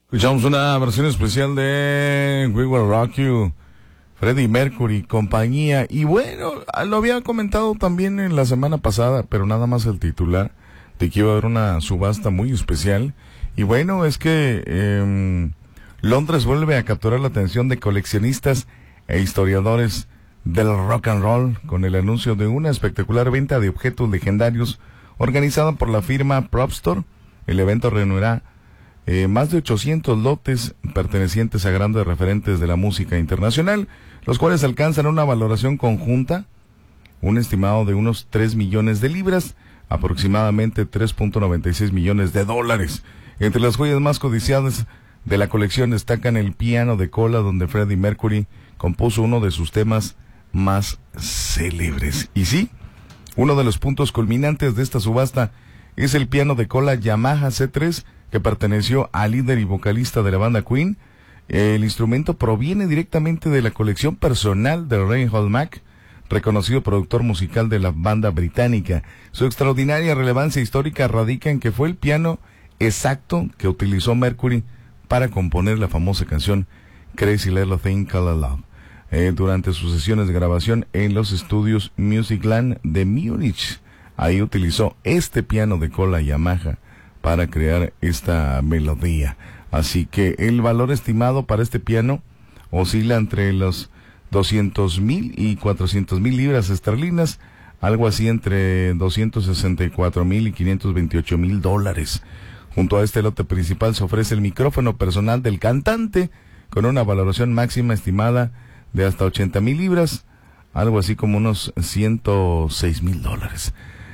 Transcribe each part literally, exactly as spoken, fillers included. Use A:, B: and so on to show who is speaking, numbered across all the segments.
A: Escuchamos una versión especial de We Will Rock You, Freddie Mercury, compañía. Y bueno, lo había comentado también en la semana pasada, pero nada más el titular, de que iba a haber una subasta muy especial. Y bueno, es que eh, Londres vuelve a capturar la atención de coleccionistas e historiadores del rock and roll con el anuncio de una espectacular venta de objetos legendarios organizada por la firma Prop Store. El evento reunirá eh, más de ochocientos lotes pertenecientes a grandes referentes de la música internacional, los cuales alcanzan una valoración conjunta, un estimado de unos tres millones de libras, aproximadamente tres punto noventa y seis millones de dólares. Entre las joyas más codiciadas de la colección destacan el piano de cola donde Freddie Mercury compuso uno de sus temas más célebres. Y sí, uno de los puntos culminantes de esta subasta es el piano de cola Yamaha C tres que perteneció al líder y vocalista de la banda Queen. El instrumento proviene directamente de la colección personal de Reinhold Mack, reconocido productor musical de la banda británica. Su extraordinaria relevancia histórica radica en que fue el piano exacto que utilizó Mercury para componer la famosa canción Crazy Little Thing Called Love, eh, durante sus sesiones de grabación en los estudios Musicland de Múnich. Ahí utilizó este piano de cola Yamaha para crear esta melodía. Así que el valor estimado para este piano oscila entre los doscientos mil y cuatrocientos mil libras esterlinas, algo así entre doscientos sesenta y cuatro mil y quinientos veintiocho mil dólares. Junto a este lote principal se ofrece el micrófono personal del cantante con una valoración máxima estimada de hasta ochenta mil libras, algo así como unos ciento seis mil dólares.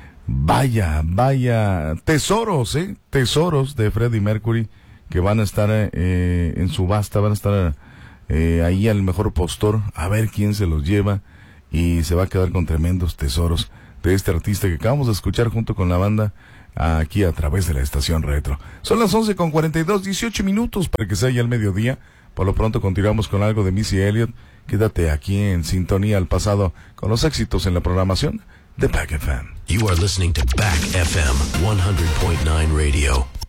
A: Vaya, vaya, tesoros, eh, tesoros de Freddie Mercury que van a estar eh, en subasta, van a estar eh, ahí al mejor postor, a ver quién se los lleva y se va a quedar con tremendos tesoros de este artista que acabamos de escuchar junto con la banda aquí a través de la estación Retro. Son las once con cuarenta y dos, dieciocho minutos para que sea ya el mediodía. Por lo pronto continuamos con algo de Missy Elliott. Quédate aquí en sintonía al pasado con los éxitos en la programación de Back F M.
B: You are listening to Back F M one hundred point nine Radio.